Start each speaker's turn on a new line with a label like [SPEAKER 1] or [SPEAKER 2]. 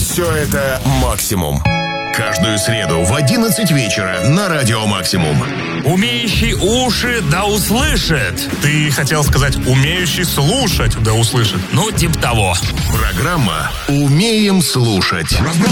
[SPEAKER 1] Все это «Максимум».
[SPEAKER 2] Каждую среду в 11 вечера на Радио Максимум.
[SPEAKER 3] Умеющий уши да услышит. Ты хотел сказать умеющий слушать да услышит. Ну, типа того.
[SPEAKER 2] Программа «Умеем слушать».